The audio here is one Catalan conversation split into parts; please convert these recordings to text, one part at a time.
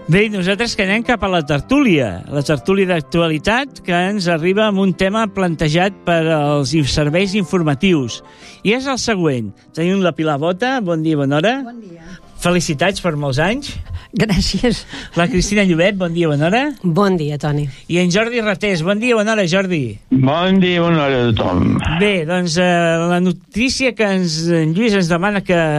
Bé, nosaltres que anem cap a la tertúlia d'actualitat que ens arriba amb un tema plantejat per als serveis informatius. I és el següent. Tenim la Pilar Bota, bon dia, bona hora. Bon dia. Felicitats per molts anys. Gràcies. La Cristina Llobet, bon dia, bona hora. Bon dia, Toni. I en Jordi Ratés, bon dia, bona hora, Jordi. Bon dia, bona hora a tothom. Bé, doncs la notícia que en Lluís ens demana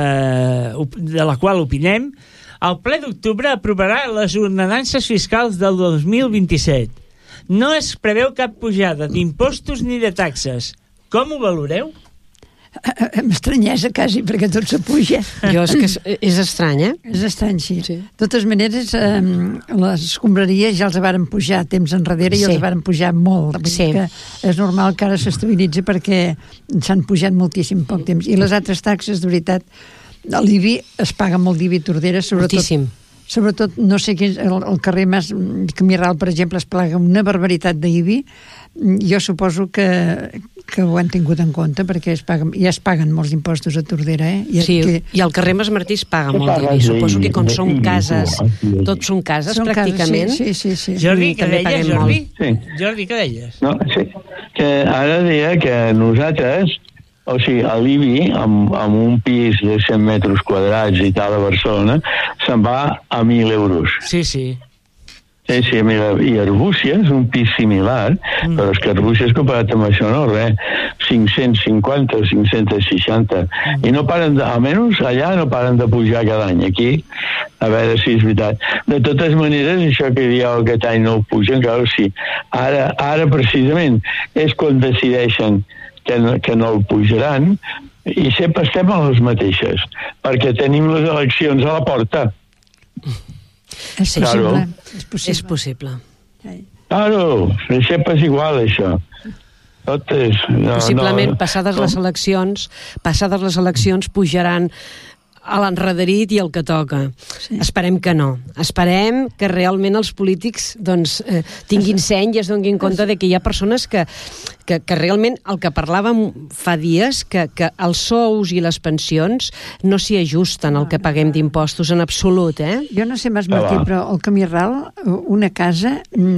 de la qual opinem, el ple d'octubre aprovarà les ordenances fiscals del 2027. No es preveu cap pujada d'impostos ni de taxes. Com ho valoreu? Amb estranyesa, quasi, perquè tot s'apuja. Jo és que és estrany, eh? És estrany, sí. De totes maneres, les escombraries ja els varen pujar temps enrere i els varen pujar molt. Vull dir que és normal que ara s'estabilitzi perquè s'han pujat moltíssim poc temps. I les altres taxes, de veritat, l'IBI es paga molt d'IBI Tordera, sobretot, no sé quin, el carrer Mas Camiral, per exemple, es paga una barbaritat d'IBI. Jo suposo que ho han tingut en compte perquè ja es paguen molts impostos a Tordera, eh? I al carrer Mas Martí es paga molt d'IBI. Suposo que com són cases, tots són cases pràcticament. Sí. Jordi, què deies, Jordi? Sí. Jordi, què deies? No, sí, que ara deia que nosaltres, o sigui, a l'IBI, amb un pis de 100 metres quadrats i tal a Barcelona, se'n va a 1.000 euros. Sí. Sí, i Arbúcies, un pis similar, però és que Arbúcies comparat amb això no, res, 550, 560, i no paren almenys allà no paren de pujar cada any, aquí, a veure si és veritat. De totes maneres, això que dieu que aquest any no ho pugen, clar, sí, ara precisament és quan decideixen que no el pujaran, i sempre estem a les mateixes, perquè tenim les eleccions a la porta. És possible. És possible. Claro, sempre és igual, això. Possiblement, passades les eleccions pujaran a l'enrederit i el que toca. Sí. Esperem que no. Esperem que realment els polítics tinguin seny i es donin compte de que hi ha persones que realment, el que parlàvem fa dies, que els sous i les pensions no s'hi ajusten al que paguem d'impostos en absolut, eh? Jo no sé, Mas Martí, però el Camí Ral, una casa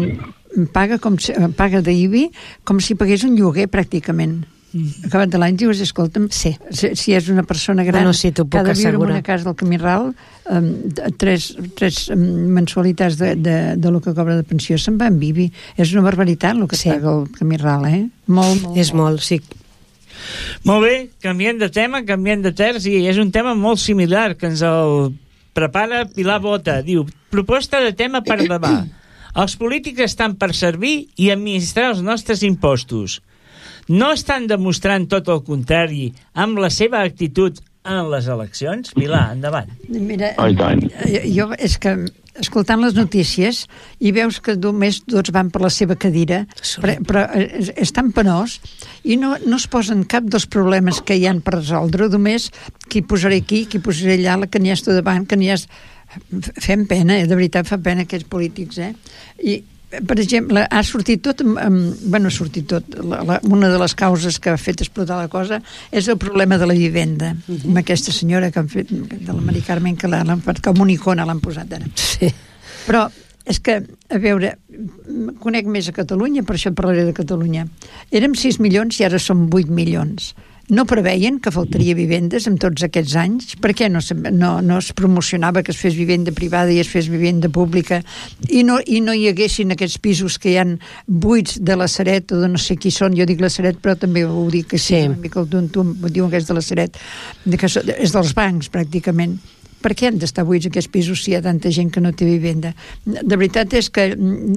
paga d'IBI com si pagués un lloguer pràcticament. Acabat de l'any dius, escolta'm, si és una persona gran que ha de viure en una casa del Camí Ral, tres mensualitats de lo que cobra de pensió se'n va en IBI. És una barbaritat el que es paga el Camí Ral, eh? Molt. És molt, sí. Molt bé, canviem de tema, canviem de terç, i és un tema molt similar que ens el prepara Pilar Bota. Diu, proposta de tema per demà. Els polítics estan per servir i administrar els nostres impostos. No estan demostrant tot el contrari amb la seva actitud en les eleccions? Pilar, endavant. Mira, jo és que escoltant les notícies i veus que només tots van per la seva cadira, però és tan penós i no es posen cap dels problemes que hi han per resoldre, només qui posaré aquí, qui posaré allà, la que n'hi has tu davant, que n'hi has... Fem pena, de veritat fa pena aquests polítics, eh? I per exemple, ha sortit tot, ha sortit tot, una de les causes que ha fet explotar la cosa és el problema de la vivenda, amb aquesta senyora que han fet, de la Mari Carmen, que l'han fet com una icona, l'han posat ara. Sí. Però és que, a veure, conec més a Catalunya, per això parlaré de Catalunya. Érem 6 milions i ara som 8 milions. No preveien que faltaria vivendes en tots aquests anys? Per què no es promocionava que es fes vivenda privada i es fes vivenda pública i no hi haguessin aquests pisos que hi han buits de la Sareb o de no sé qui són? Jo dic la Sareb, però també ho dic que sí, una mica el tuntum, diuen que és de la Sareb, que és dels bancs pràcticament. Per què han d'estar buits aquests pisos si hi ha tanta gent que no té vivenda? De veritat és que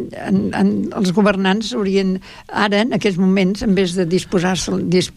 els governants haurien, ara, en aquests moments, en vez de disputar-se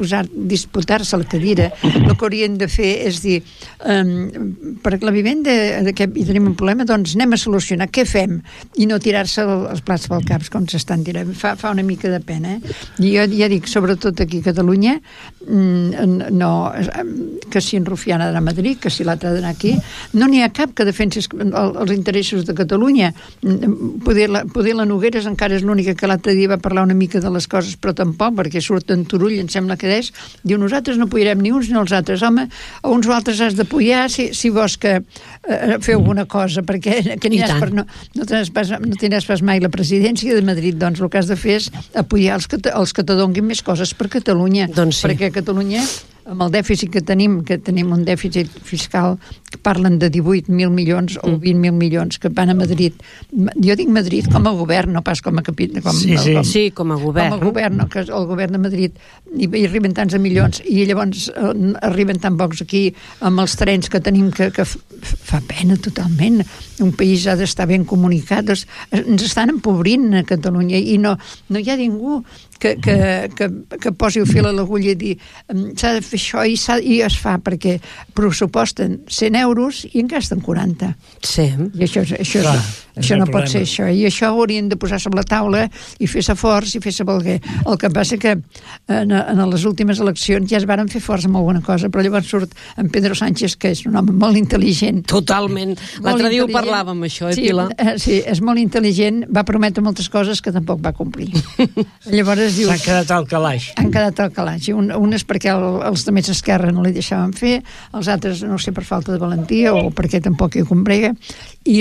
la cadira, el que haurien de fer és dir, per la vivenda hi tenim un problema, doncs anem a solucionar, què fem? I no tirar-se els plats pel cap, com s'estan tirant. Fa una mica de pena, eh? I jo ja dic, sobretot aquí a Catalunya, que si en Rufià ha d'anar a Madrid, que si l'altre ha d'anar aquí, no n'hi ha cap que defensi els interessos de Catalunya. Poder la Nogueres encara és l'única que l'altre dia va parlar una mica de les coses, però tampoc, perquè surt en Turull, em sembla que és, diu, nosaltres no apoyarem ni uns ni els altres. Home, a uns o altres has d'apoyar si vols que feu alguna cosa, perquè que no tindràs pas mai la presidència de Madrid, doncs el que has de fer és apoyar els que te donguin més coses per Catalunya, perquè Catalunya, amb el dèficit que tenim un dèficit fiscal que parlen de 18.000 milions o 20.000 milions que van a Madrid. Jo dic Madrid com a govern, no pas com a capital. Sí, com a govern. Com a govern, no, que el govern de Madrid hi arriben tants de milions i llavors arriben tan pocs aquí amb els trens que tenim que fa pena totalment. Un país ha d'estar ben comunicat. Ens estan empobrint a Catalunya i no hi ha ningú que posi el fil a l'agulla i dir s'ha de fer això i es fa, perquè pressuposten 100 euros i en gasten 40. Sí. I això no pot ser això. I això ho haurien de posar sobre la taula i fer-se forts i fer-se valguer. El que passa que en les últimes eleccions ja es varen fer forts amb alguna cosa, però llavors surt en Pedro Sánchez, que és un home molt intel·ligent. Totalment. L'altre dia ho parlàvem, això, Pilar? Sí, és molt intel·ligent, va prometre moltes coses que tampoc va complir. Llavors s'han quedat al calaix. Han quedat al calaix. Un és perquè els de més esquerra no li deixaven fer, els altres no sé per falta de valentia o perquè tampoc hi combrega. I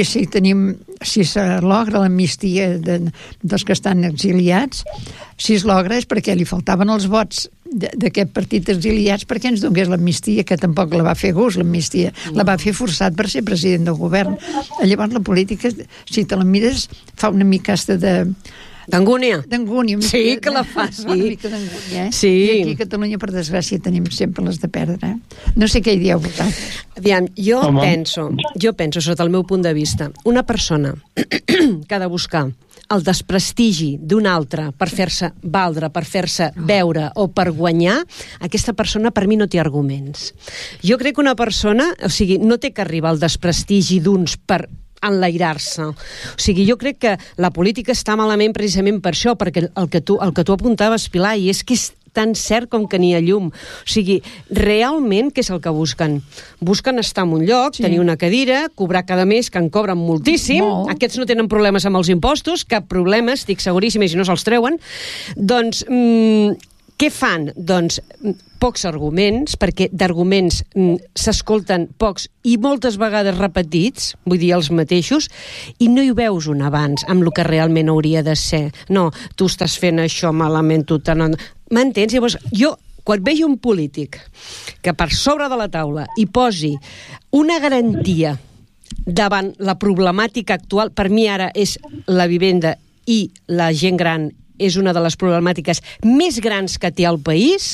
si se logra l'amnistia dels que estan exiliats, si es logra és perquè li faltaven els vots d'aquest partit exiliats perquè ens donés l'amnistia, que tampoc la va fer gust, l'amnistia. La va fer forçat per ser president del govern. Llavors la política, si te la mires, fa una mica d'angúnia. Sí, que la fa, sí. Una mica d'angúnia, Sí. I aquí a Catalunya, per desgràcia, tenim sempre les de perdre. No sé què hi dieu vosaltres. Aviam, jo penso, sota el meu punt de vista, una persona que ha de buscar el desprestigi d'un altre per fer-se valdre, per fer-se veure o per guanyar, aquesta persona per mi no té arguments. Jo crec que una persona, no té que arribar al desprestigi d'uns per enlairar-se. O sigui, jo crec que la política està malament precisament per això, perquè el que tu apuntaves, Pilar, i és que és tan cert com que n'hi ha llum. O sigui, realment, què és el que busquen? Busquen estar en un lloc, tenir una cadira, cobrar cada mes, que en cobren moltíssim. Aquests no tenen problemes amb els impostos, cap problema, estic seguríssima, i si no se'ls treuen. Doncs, què fan? Doncs pocs arguments, perquè d'arguments s'escolten pocs i moltes vegades repetits, vull dir els mateixos, i no hi veus un avanç amb el que realment hauria de ser. No, tu estàs fent això malament, tu tant... M'entens? Llavors, jo, quan veig un polític que per sobre de la taula hi posi una garantia davant la problemàtica actual, per mi ara és la vivenda i la gent gran és una de les problemàtiques més grans que té el país.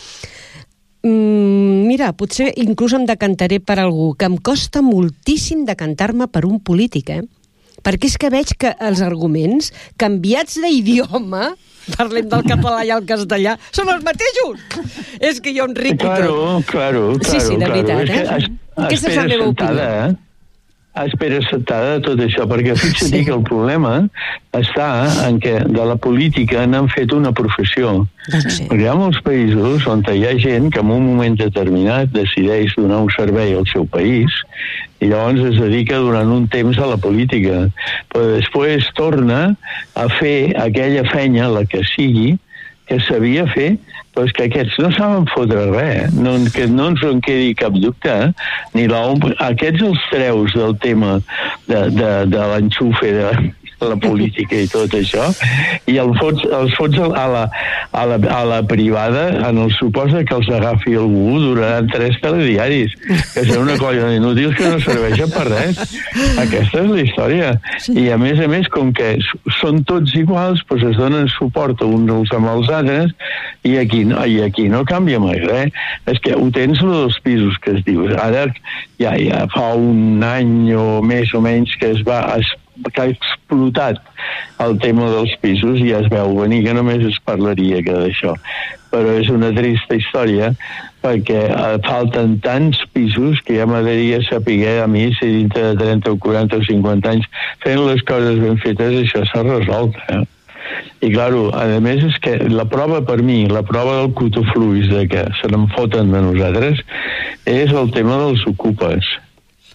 Mira, potser inclús em decantaré per algú, que em costa moltíssim decantar-me per un polític, perquè és que veig que els arguments canviats d'idioma, parlem del català i el castellà, són els mateixos. És que jo enrico tot. Claro. Sí, de veritat, Aquesta és la meva opinió. Espera acceptada tot això, perquè fixa't que el problema està en què de la política n'han fet una professió. Perquè hi ha molts països on hi ha gent que en un moment determinat decideix donar un servei al seu país i llavors es dedica durant un temps a la política, però després torna a fer aquella feina, la que sigui, que sabia fer, però és que aquests no saben fotre res, que no ens en quedi cap dubte, ni aquests els treus del tema de l'enxufe de la política i tot això, i els fots a la privada en el supòs que els agafi algú duraran 3 telediaris, que són una colla d'inútils que no serveixen per res. Aquesta és la història. I a més, com que són tots iguals, doncs es donen suport uns amb els altres i aquí no canvia mai res. És que ho tens dels pisos que es diu. Ara ja fa un any o més o menys que ha explotat el tema dels pisos i ja es veu venir que només es parlaria que d'això. Però és una trista història perquè falten tants pisos que ja m'agradaria saber a mi si dintre de 30 o 40 o 50 anys fent les coses ben fetes això s'ha resolt. I claro, a més és que la prova per mi, la prova del cotofluix de que se n'en foten de nosaltres és el tema dels ocupes.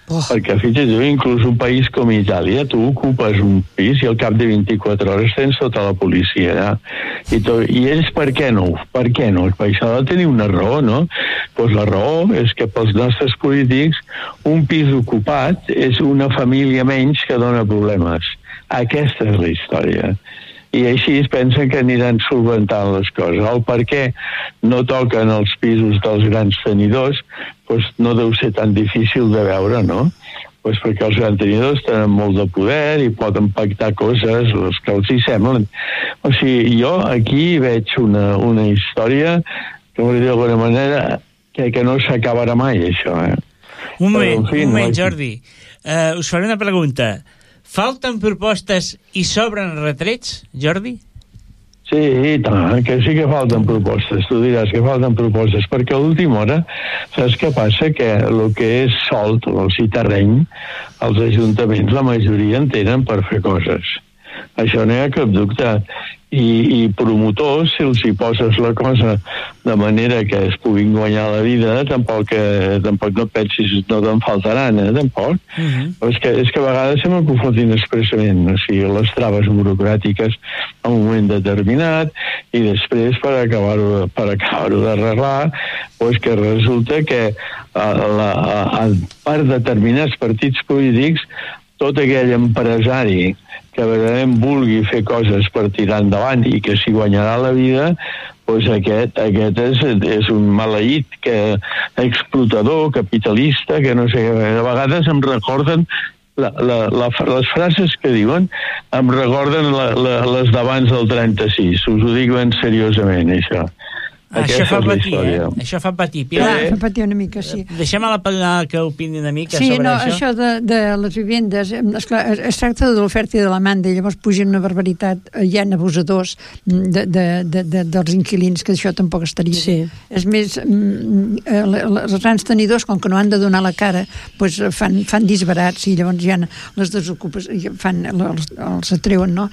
Perquè, fixa't, inclús un país com Itàlia, tu ocupes un pis i al cap de 24 hores tens tota la policia allà. I ells per què no? Per què no? Perquè això ha de tenir una raó, no? Doncs la raó és que pels nostres polítics un pis ocupat és una família menys que dona problemes. Aquesta és la història. I així es pensen que aniran solventant les coses. El per què no toquen els pisos dels grans tenidors doncs no deu ser tan difícil de veure, no? Doncs perquè els grans tenidors tenen molt de poder i poden pactar coses les que els hi semblen. O sigui, jo aquí veig una història que vull dir d'alguna manera que no s'acabarà mai, això. Un moment, Jordi. Us faré una pregunta. Falten propostes i sobren retrets, Jordi? Sí, i tant, que sí que falten propostes. Tu diràs que falten propostes, perquè a l'última hora, saps què passa? Que el que és sòl, o sigui, terreny, els ajuntaments, la majoria en tenen per fer coses. Això no hi ha cap dubte. I promotors, si els hi poses la cosa de manera que es puguin guanyar la vida, tampoc no pensis no te'n faltaran, tampoc. És que a vegades se m'aconfotin expressament, o sigui, les traves burocràtiques en un moment determinat i després per acabar-ho d'arreglar, doncs que resulta que per determinats partits polítics tot aquell empresari que verdaderament vulgui fer coses per tirar endavant i que s'hi guanyarà la vida, doncs aquest és un maleït explotador, capitalista, que no sé què. A vegades em recorden les frases que diuen, em recorden les d'abans del 36. Us ho dic ben seriosament, això. Això fa patir, Això fa patir. Pilar, fa patir una mica, sí. Deixem a la Pilar que opini una mica sobre això. Sí, això de les vivendes, esclar, es tracta de l'oferta i de la demanda, i llavors pugen una barbaritat, hi ha abusadors dels inquilins, que això tampoc estaria bé. És més, els grans tenidors, com que no han de donar la cara, doncs fan disbarats i llavors ja les desocupes, els atreuen, no?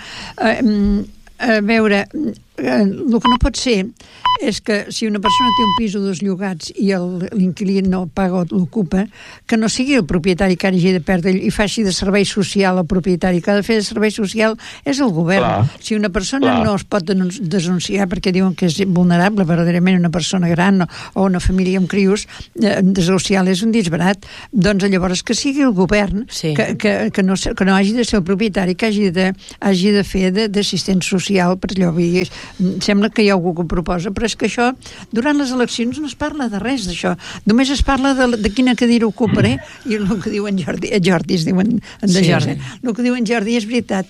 A veure, el que no pot ser és que si una persona té un pis o dos llogats i l'inquilí no paga o l'ocupa, que no sigui el propietari que hagi de perdre i faci de servei social al propietari. Que ha de fer de servei social és el govern. Si una persona no es pot denunciar perquè diuen que és vulnerable, verdaderament una persona gran o una família amb crios, denunciar és un disbarat, doncs llavors que sigui el govern que no hagi de ser el propietari, que hagi de fer d'assistent social per allò. Sembla que hi ha algú que ho proposa, però és que això, durant les eleccions no es parla de res d'això, només es parla de quina cadira ocuparé, i el que diu en Jordi, es diuen de Jordi, el que diu en Jordi és veritat,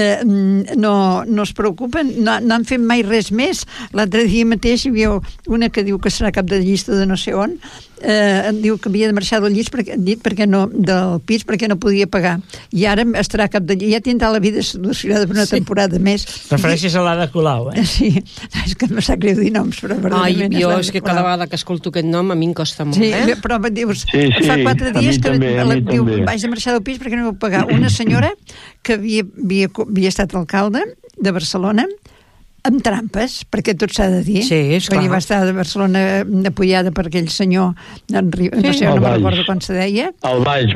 no es preocupen, no han fet mai res més. L'altre dia mateix hi havia una que diu que serà cap de llista de no sé on, diu que havia de marxar del pis perquè no podia pagar, i ara estarà cap de llista, ja tindrà la vida solucionada per una temporada més. Refereixes a l'Ada Colau, Sí, és que em sap greu dir noms, però verdaderament és que cada vegada que escolto aquest nom a mi em costa molt, però dius, fa 4 dies que diu, vaig de marxar del pis perquè no puc pagar. Una senyora que havia estat alcalde de Barcelona, amb trampes, perquè tot s'ha de dir, perquè va estar de Barcelona apoyada per aquell senyor, no me'n recordo com se deia. El Valls,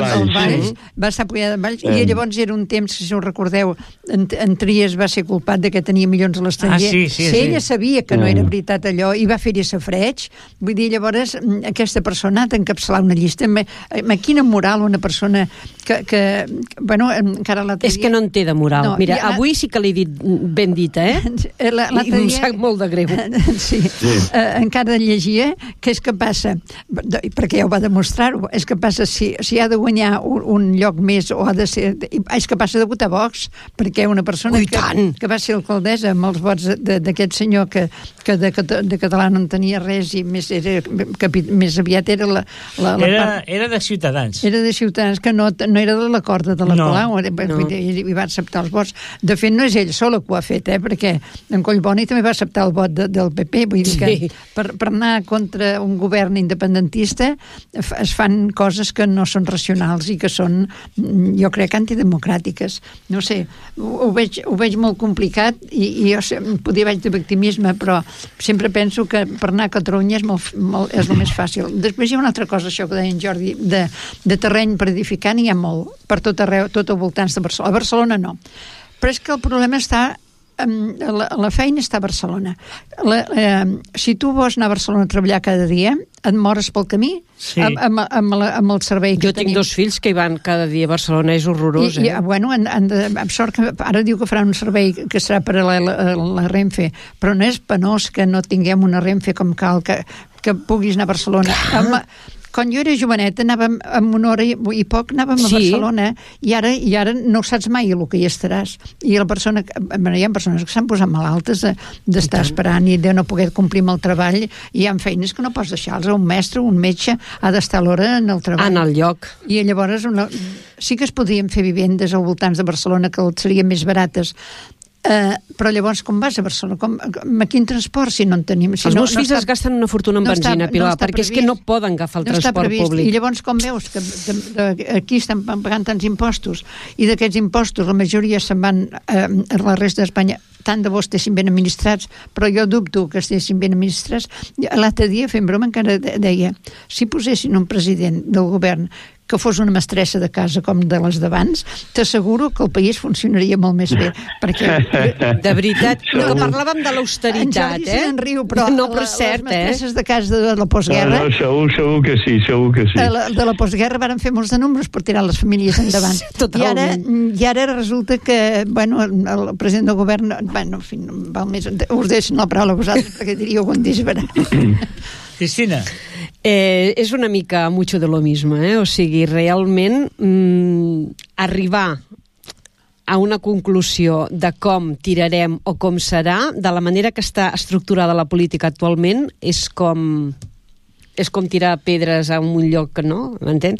va estar apoyada en Valls, i llavors era un temps, si us recordeu, en Trias va ser culpat de que tenia milions a l'estranger. Ella sabia que no era veritat allò i va fer-hi safreig, vull dir, llavors aquesta persona ha d'encapçalar una llista. Amb quina moral una persona que bueno, encara l'altre dia... És que no en té de moral. Mira, avui sí que l'he dit ben dit, i em sap molt de greu. Encara llegia que és que passa, perquè ja ho va demostrar-ho, és que passa si ha de guanyar un lloc més o ha de ser, és que passa de votar Vox, perquè una persona que va ser alcaldessa amb els vots d'aquest senyor que de català no en tenia res i més aviat era era de Ciutadans. Era de Ciutadans, que no era de la corda de la Colau, i va acceptar els vots. De fet, no és ell sol que ho ha fet, perquè en Collboni també va acceptar el vot del PP, vull dir que per anar contra un govern independentista es fan coses que no són racionals i que són, jo crec, antidemocràtiques. No sé, ho veig molt complicat i jo poder vaig de victimisme, però sempre penso que per anar a Catalunya és el més fàcil. Després hi ha una altra cosa, això que deia en Jordi, de terreny per edificar n'hi ha molt, per tot arreu, tot al voltant de Barcelona. A Barcelona no. Però és que el problema està la feina està a Barcelona. Si tu vols anar a Barcelona a treballar cada dia, et mores pel camí amb el servei que tenim. Jo tinc 2 fills que hi van cada dia a Barcelona, és horrorós. Bueno, amb sort que ara diu que faran un servei que serà paral·lel a la Renfe, però no és penós que no tinguem una Renfe com cal, que puguis anar a Barcelona. Quan jo era joveneta anàvem amb una hora i poc anàvem a Barcelona i ara no saps mai el que hi estaràs. I hi ha persones que s'han posat malaltes d'estar esperant i de no poder complir amb el treball, i hi ha feines que no pots deixar-los. Un mestre, un metge ha d'estar a l'hora en el treball. En el lloc. I llavors sí que es podrien fer vivendes al voltant de Barcelona que serien més barates. Però llavors com vas a Barcelona? A quin transport si no en tenim? Els meus fills es gasten una fortuna en benzina, Pilar, perquè és que no poden agafar el transport públic. I llavors com veus que aquí estan pagant tants impostos i d'aquests impostos la majoria se'n van a la resta d'Espanya, tant de bo estessin ben administrats, però jo dubto que estessin ben administrats. L'altre dia fent broma encara deia, si posessin un president del govern que fos una mestressa de casa com de les d'abans, t'asseguro que el país funcionaria molt més bé, perquè... De veritat, que parlàvem de l'austeritat, en Jordi se'n riu, però no, però és cert, les mestresses de casa de la postguerra... No, segur que sí. De la postguerra varen fer molts de números per tirar les famílies endavant. I ara resulta que, bueno, el president del govern, bueno, en fi, val més, us deixen la paraula a vosaltres, perquè diríeu un disbarat. Cristina. És una mica mucho de lo mismo, o sigui, realment arribar a una conclusió de com tirarem o com serà, de la manera que està estructurada la política actualment, és com tirar pedres a un lloc que no, m'entens?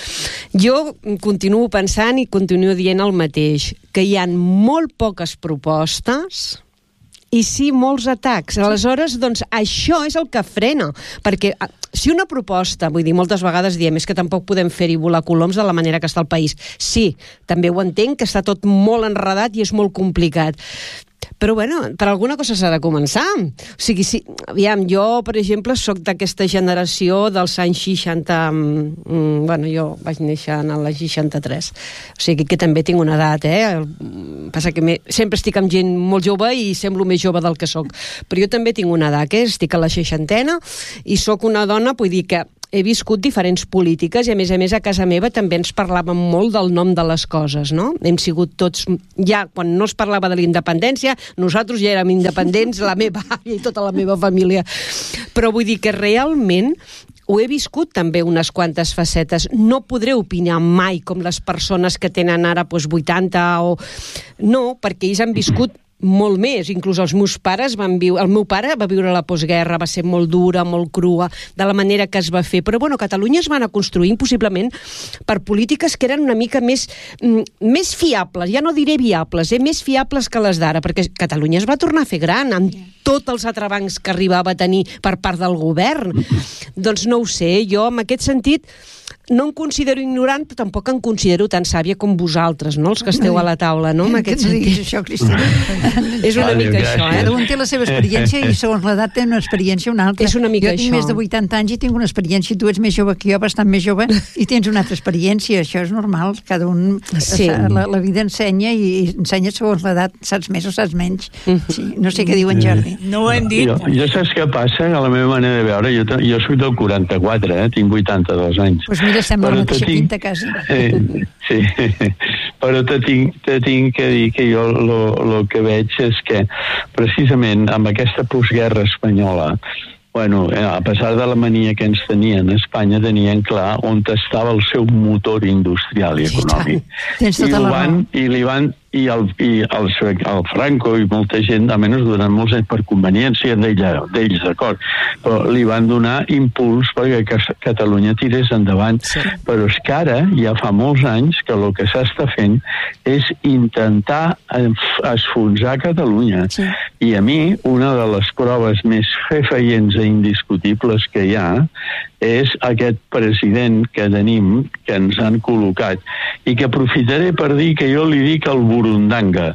Jo continuo pensant i continuo dient el mateix, que hi ha molt poques propostes i sí molts atacs. Aleshores, doncs, això és el que frena, perquè si una proposta, vull dir, moltes vegades diem és que tampoc podem fer-hi volar coloms de la manera que està el país. Sí, també ho entenc, que està tot molt enredat i és molt complicat. Però, bueno, per alguna cosa s'ha de començar. O sigui, sí, aviam, jo, per exemple, soc d'aquesta generació dels anys 60... Bueno, jo vaig néixer en l'any 63. O sigui, que també tinc una edat, Passa que sempre estic amb gent molt jove i semblo més jove del que soc. Però jo també tinc una edat, estic a la 60ena i soc una dona, vull dir que he viscut diferents polítiques i, a més, a casa meva també ens parlàvem molt del nom de les coses, no? Hem sigut tots... Ja, quan no es parlava de la independència, nosaltres ja érem independents, la meva àvia i tota la meva família. Però vull dir que realment ho he viscut també unes quantes facetes. No podré opinar mai com les persones que tenen ara 80 o... No, perquè ells han viscut molt més, inclús els meus pares van viure... El meu pare va viure la postguerra, va ser molt dura, molt crua, de la manera que es va fer. Però, bueno, Catalunya es va anar construint possiblement per polítiques que eren una mica més fiables, ja no diré viables, més fiables que les d'ara, perquè Catalunya es va tornar a fer gran, amb tots els entrebancs que arribava a tenir per part del govern. Doncs no ho sé, jo en aquest sentit no em considero ignorant, però tampoc em considero tan sàvia com vosaltres, no? Els que esteu a la taula, no? En aquest sentit. No diguis això, Cristina. És una mica això, Cada un té la seva experiència i segons l'edat té una experiència o una altra. És una mica jo tinc més de 80 anys i tinc una experiència, tu ets més jove que jo, bastant més jove, i tens una altra experiència, això és normal, cada un... Sí. La vida ensenya i ensenya segons l'edat, saps més o saps menys. Sí, no sé què diu en Jordi. No ho hem dit. Jo saps què passa? A la meva manera de veure, jo soc del 44, tinc 82 anys. Doncs mira, sembla una mateixa pinta, quasi. Sí, però te tinc que dir que jo el que veig és que precisament amb aquesta postguerra espanyola, bueno, a pesar de la mania que ens tenien, Espanya tenien clar on estava el seu motor industrial i econòmic. Tens tota la raó. I i el Franco i molta gent, almenys durant molts anys per conveniència d'ells, d'acord, però li van donar impuls perquè Catalunya tirés endavant, però és que ara ja fa molts anys que el que s'està fent és intentar esfonsar Catalunya. I a mi, una de les proves més fefeients i indiscutibles que hi ha és aquest president que tenim, que ens han col·locat, i que aprofitaré per dir que jo li dic el burundanga.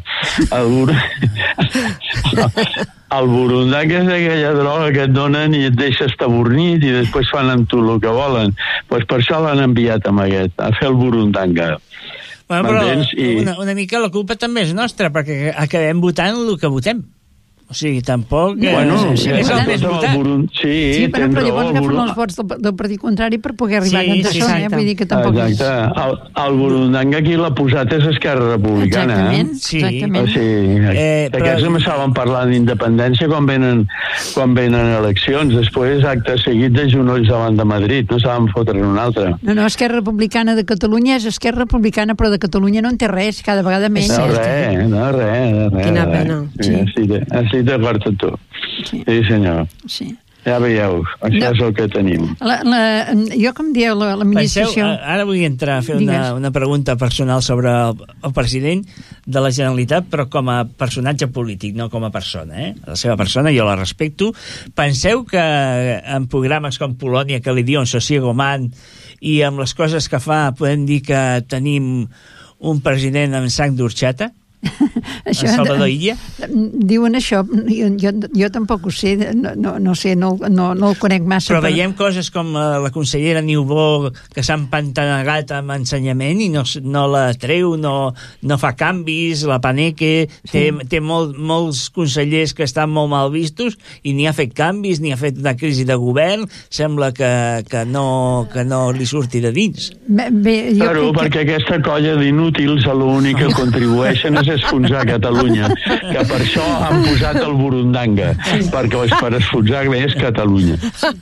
El burundanga és aquella droga que et donen i et deixa estabornit i després fan amb tu el que volen. Pues per això l'han enviat amb aquest, a fer el burundanga. Bueno, però una mica la culpa també és nostra, perquè acabem votant el que votem. O sigui, tampoc... Bueno, és el més votat. Sí, però llavors agafen els vots del partit contrari per poder arribar a cantar, vull dir que tampoc és... Exacte. El burundanga aquí l'ha posat és Esquerra Republicana. Exactament. Aquests només saben parlar d'independència quan venen eleccions. Després, acte seguit de genolls davant de Madrid. No saben fotre un altre. No, Esquerra Republicana de Catalunya és Esquerra Republicana, però de Catalunya no en té res, cada vegada més. No, res. Quina pena. Estic d'acord amb tu. Sí, senyor. Sí. Ja veieu, això és el que tenim. Jo, com dieu, l'administració... Ara vull entrar a fer una pregunta personal sobre el president de la Generalitat, però com a personatge polític, no com a persona. La seva persona jo la respecto. Penseu que en programes com Polònia, que li diuen Sosiego Man, i amb les coses que fa podem dir que tenim un president amb sang d'orxata? Salvador Illa? Diuen això, jo tampoc ho sé, no sé, no el conec massa. Però veiem coses com la consellera Niubó, que s'ha empantanegat amb ensenyament i no la treu, no fa canvis, la Paneque té molts consellers que estan molt mal vistos i ni ha fet canvis, ni ha fet una crisi de govern, sembla que no li surti de dins. Claro, perquè aquesta colla d'inútils l'únic que contribueixen és esfonsar Catalunya, que per això han posat el burundanga, perquè per esfonsar més Catalunya.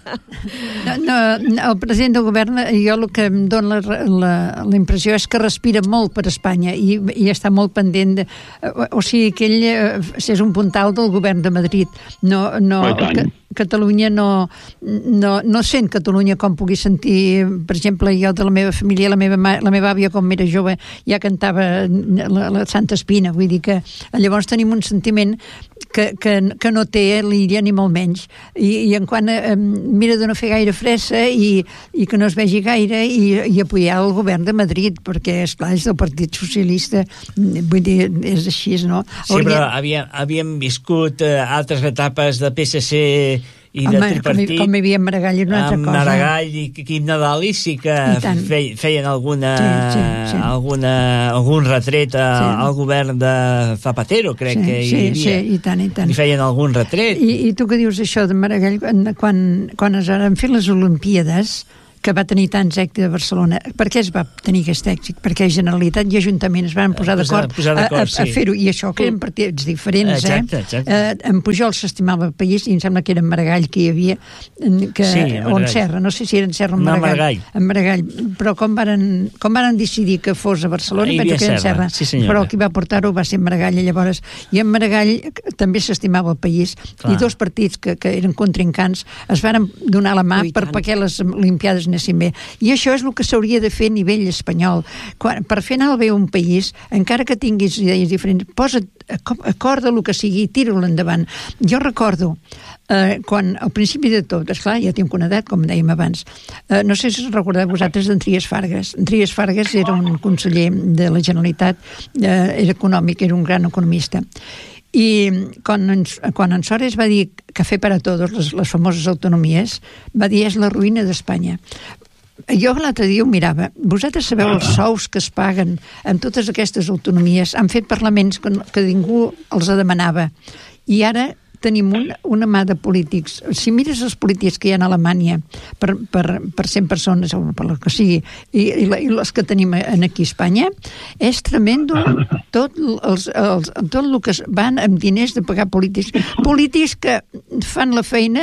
El president del govern, jo el que em dona la impressió és que respira molt per Espanya i està molt pendent o sigui que ell és un puntal del govern de Madrid. Catalunya no sent Catalunya com pugui sentir, per exemple, jo de la meva família, la meva àvia quan era jove ja cantava la Santa Espina, vull dir que llavors tenim un sentiment que no té l'illa ni molt menys i en quant mira de no fer gaire fressa i que no es vegi gaire i apoyar el govern de Madrid perquè esclar és del Partit Socialista, vull dir, és així, no? Sí, però havíem viscut altres etapes de PSC i de tripartit. Com hi havia Maragall és una altra cosa. Maragall i Quim Nadal sí que feien algun retret al govern de Zapatero, crec que hi havia. Sí, i tant. I feien algun retret. I tu que dius això de Maragall, quan es van fer les Olimpíades, que va tenir tants èxits a Barcelona. Per què es va tenir aquest èxit? Perquè Generalitat i Ajuntament es van posar d'acord a fer-ho, i això que eren partits diferents, Exacte. En Pujol s'estimava el país, i em sembla que era en Maragall que hi havia, o en Serra, no sé si era en Serra o en Maragall. En Maragall, però com varen decidir que fos a Barcelona, penso que era en Serra, però qui va portar-ho va ser en Maragall, llavors, i en Maragall també s'estimava el país, i dos partits que eren contrincants es varen donar la mà perquè les Olimpiades anessin bé. I això és el que s'hauria de fer a nivell espanyol. Per fer anar bé un país, encara que tinguis idees diferents, posa't acorda el que sigui i tira-ho endavant. Jo recordo quan al principi de tot, esclar, ja tinc una edat, com dèiem abans, no sé si us recordeu vosaltres d'en Trias Fargas. En Trias Fargas era un conseller de la Generalitat, era econòmic, era un gran economista. I quan en Sores va dir café para todos, les famoses autonomies, va dir és la ruïna d'Espanya. Jo l'altre dia ho mirava. Vosaltres sabeu els sous que es paguen en totes aquestes autonomies? Han fet parlaments que ningú els demanava. I ara tenim una mà de polítics. Si mires els polítics que hi ha a Alemanya per 100 persones, o per el que sigui, i les que tenim aquí a Espanya, és tremendo tot el que van amb diners de pagar polítics que fan la feina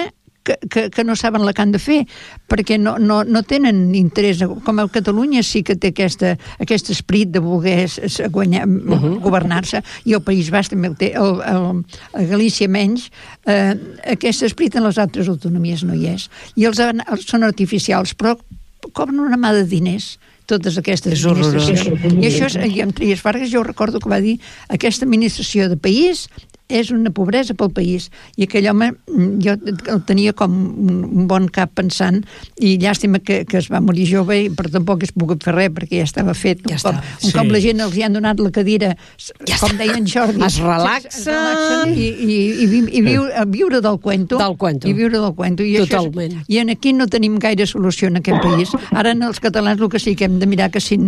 que no saben la que han de fer, perquè no tenen interès. Com a Catalunya sí que té aquest esprit de voler governar-se, i el País Basc també ho té, a Galícia menys, aquest esprit en les altres autonomies no hi és. I els són artificials, però cobren una mà de diners totes aquestes administracions. I això i amb Trias Fargas jo recordo que va dir: aquesta administració de país és una pobresa pel país. I aquell home, jo el tenia com un bon cap pensant, i llàstima que es va morir jove, i per tampoc es pogut fer res, perquè ja estava fet. Un cop la gent els hi han donat la cadira, com deia en Jordi, es relaxen i viure del cuento. I viure del cuento. Totalment. I aquí no tenim gaire solució en aquest país. Ara els catalans el que sí que hem de mirar que si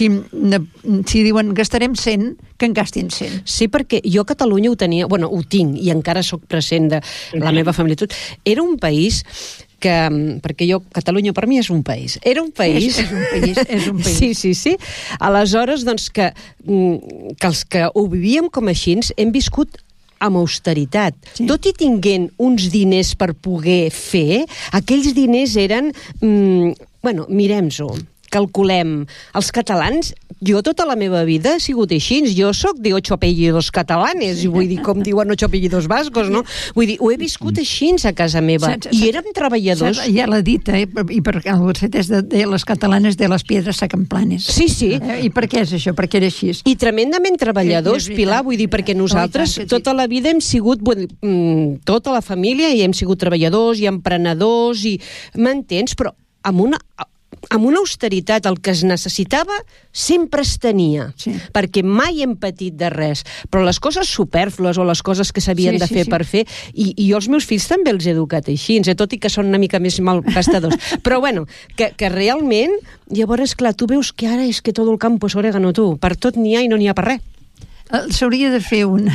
diuen gastarem 100, que en gastin 100. Sí, perquè jo a Catalunya ho tenia, ho tinc, i encara sóc present de la meva família. Era un país que, perquè Catalunya per mi és un país. Era un país... És un país. Sí. Aleshores, doncs, que els que ho vivíem com així hem viscut amb austeritat. Sí. Tot i tinguent uns diners per poder fer, aquells diners eren... mirem-ho. Calculem, els catalans, jo tota la meva vida he sigut així, jo sóc de 8 apellidos catalanes, vull dir, com diuen 8 apellidos vascos, no? Vull dir, ho he viscut així a casa meva, i érem treballadors... Ja l'ha dit, i perquè el Borset és de les catalanes de les piedres sacan planes. Sí. I per què és això? Perquè era així. I tremendament treballadors, Pilar, vull dir, perquè nosaltres tota la vida hem sigut, tota la família, i hem sigut treballadors i emprenedors, i m'entens, però amb una austeritat, el que es necessitava sempre es tenia, perquè mai hem patit de res, però les coses supèrflues o les coses que s'havien de fer per fer, i jo els meus fills també els he educat així, tot i que són una mica més malgastadors, però que realment, llavors, clar, tu veus que ara és que tot el campo és orégano, tu, per tot n'hi ha i no n'hi ha per res. S'hauria de fer una...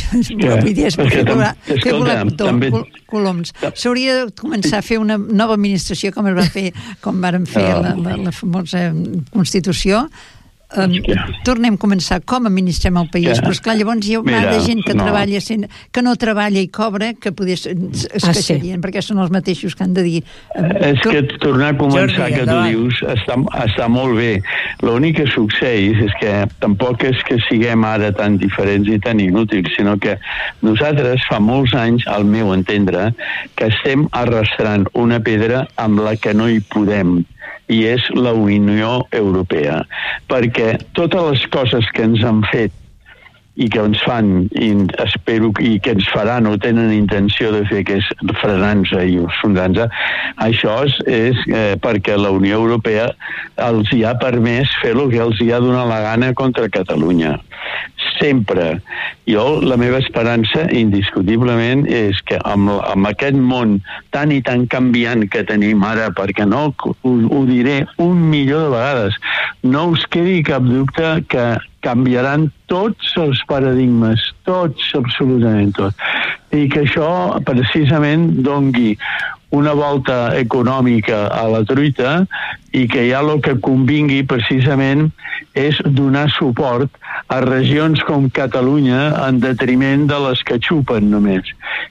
Coloms. S'hauria de començar a fer una nova administració, com varen fer la famosa Constitució. Tornem a començar com administrem el país, però esclar, llavors hi ha de gent que treballa, que no treballa i cobra, que es queixarien, perquè són els mateixos que han de dir... És que tornar a començar, que tu dius, està molt bé. L'únic que succeeix és que tampoc és que siguem ara tan diferents i tan inútils, sinó que nosaltres fa molts anys, al meu entendre, que estem arrastrant una pedra amb la que no hi podem, i és la Unió Europea, perquè totes les coses que ens han fet i que ens fan, i espero i que ens faran o tenen intenció de fer, que és frenar-nos i fundar-nos, això és perquè la Unió Europea els hi ha permès fer el que els hi ha donat la gana contra Catalunya. Sempre. La meva esperança, indiscutiblement, és que amb aquest món tan i tan canviant que tenim ara, perquè no, ho diré 1.000.000 de vegades, no us quedi cap dubte que canviaran tots els paradigmes, tots, absolutament tots. I que això precisament dongui una volta econòmica a la truita, i que ja el que convingui precisament és donar suport a regions com Catalunya en detriment de les que xupen només.